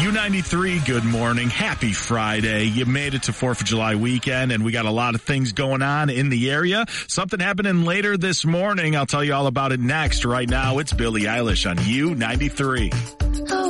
U93, good morning. Happy Friday. You made it to 4th of July weekend, and we got a lot of things going on in the area. Something happening later this morning. I'll tell you all about it next. Right now, it's Billie Eilish on U93.